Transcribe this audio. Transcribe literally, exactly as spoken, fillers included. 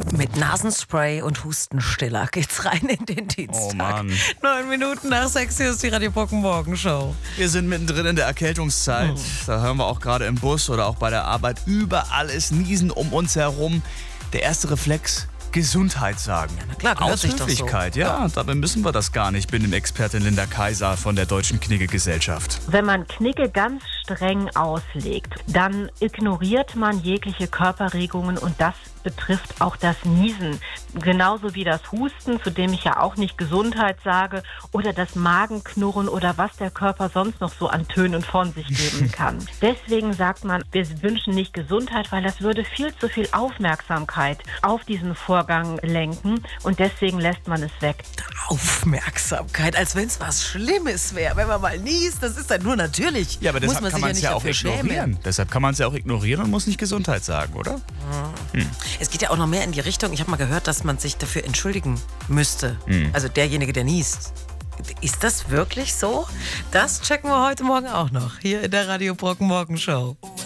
Mit Nasenspray und Hustenstiller geht's rein in den Dienstag. Oh Mann. Neun Minuten nach sechs Uhr ist die Radio Brocken Morgenshow. Wir sind mittendrin in der Erkältungszeit. Oh. Da hören wir auch gerade im Bus oder auch bei der Arbeit. Überall ist Niesen um uns herum. Der erste Reflex: Gesundheit sagen. Ja, na klar, gehört Aus sich doch so. Höflichkeit, ja. Dabei müssen wir das gar nicht. Ich bin die Expertin Linda Kaiser von der Deutschen Knigge-Gesellschaft. Wenn man Knigge ganz streng auslegt, dann ignoriert man jegliche Körperregungen und das betrifft auch das Niesen. Genauso wie das Husten, zu dem ich ja auch nicht Gesundheit sage, oder das Magenknurren oder was der Körper sonst noch so an Tönen von sich geben kann. Deswegen sagt man, wir wünschen nicht Gesundheit, weil das würde viel zu viel Aufmerksamkeit auf diesen Vorgang lenken und deswegen lässt man es weg. Aufmerksamkeit, als wenn es was Schlimmes wäre. Wenn man mal niest, das ist dann nur natürlich. Ja, aber muss deshalb man kann sich man es ja ja nicht auch dafür ignorieren. schämen. Deshalb kann man es ja auch ignorieren und muss nicht Gesundheit sagen, oder? Es geht ja auch noch mehr in die Richtung. Ich habe mal gehört, dass man sich dafür entschuldigen müsste. Hm. Also derjenige, der niest. Ist das wirklich so? Das checken wir heute Morgen auch noch. Hier in der Radio Brocken Morgenshow.